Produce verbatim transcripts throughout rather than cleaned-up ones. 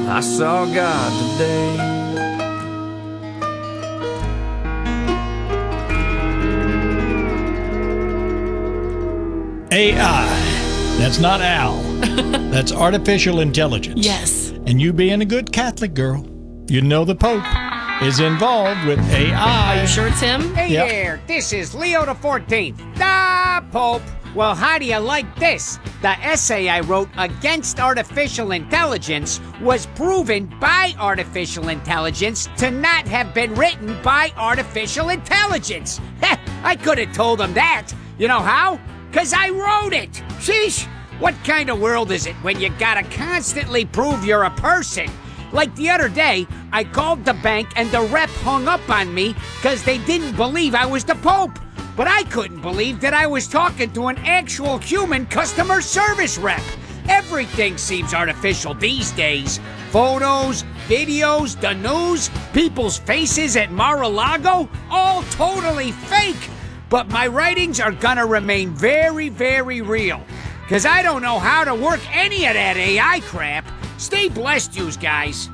I saw God today. A I. That's not Al. That's artificial intelligence. Yes. And you being a good Catholic girl, you know the Pope is involved with A I. Are you sure it's him? Hey Yep. there, this is Leo the fourteenth, the Pope. Well, how do you like this? The essay I wrote against artificial intelligence was proven by artificial intelligence to not have been written by artificial intelligence. I could have told them that. You know how? Because I wrote it. Sheesh. What kind of world is it when you gotta constantly prove you're a person? Like the other day, I called the bank and the rep hung up on me because they didn't believe I was the Pope. But I couldn't believe that I was talking to an actual human customer service rep. Everything seems artificial these days. Photos, videos, the news, people's faces at Mar-a-Lago, all totally fake. But my writings are gonna remain very, very real. Cause I don't know how to work any of that A I crap. Stay blessed, yous guys.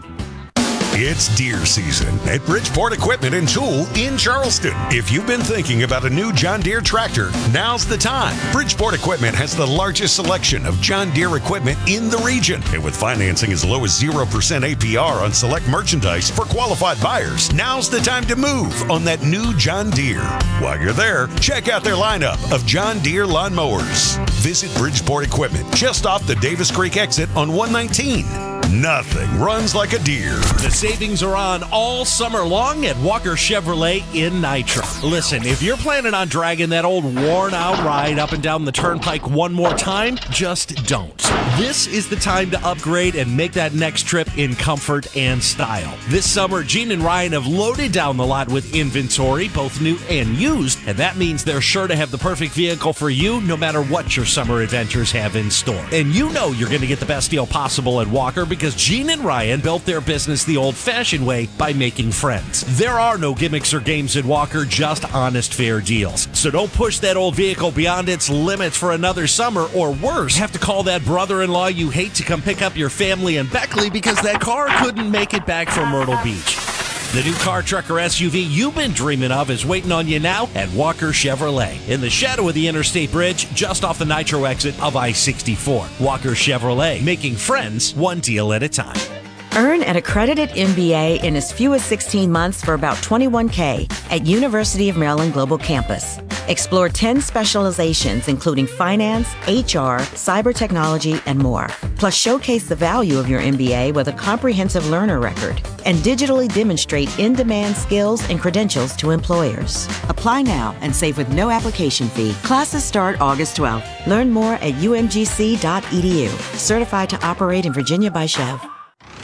It's deer season at Bridgeport Equipment and Tool in Charleston. If you've been thinking about a new John Deere tractor, now's the time. Bridgeport Equipment has the largest selection of John Deere equipment in the region. And with financing as low as zero percent A P R on select merchandise for qualified buyers, now's the time to move on that new John Deere. While you're there, check out their lineup of John Deere lawnmowers. Visit Bridgeport Equipment just off the Davis Creek exit on one nineteen. Nothing runs like a deer. The savings are on all summer long at Walker Chevrolet in Nitro. Listen, if you're planning on dragging that old worn-out ride up and down the turnpike one more time, just don't. This is the time to upgrade and make that next trip in comfort and style. This summer, Gene and Ryan have loaded down the lot with inventory, both new and used, and that means they're sure to have the perfect vehicle for you no matter what your summer adventures have in store. And you know you're going to get the best deal possible at Walker because Gene and Ryan built their business the old-fashioned way by making friends. There are no gimmicks or games at Walker, just honest, fair deals. So don't push that old vehicle beyond its limits for another summer, or worse, have to call that brother-in-law you hate to come pick up your family in Beckley because that car couldn't make it back from Myrtle Beach. The new car, truck, or S U V you've been dreaming of is waiting on you now at Walker Chevrolet in the shadow of the Interstate Bridge just off the Nitro exit of I sixty-four. Walker Chevrolet, making friends one deal at a time. Earn an accredited M B A in as few as sixteen months for about twenty-one thousand dollars at University of Maryland Global Campus. Explore ten specializations including finance, H R, cyber technology, and more. Plus showcase the value of your M B A with a comprehensive learner record and digitally demonstrate in-demand skills and credentials to employers. Apply now and save with no application fee. Classes start August twelfth. Learn more at u m g c dot e d u. Certified to operate in Virginia by Chev.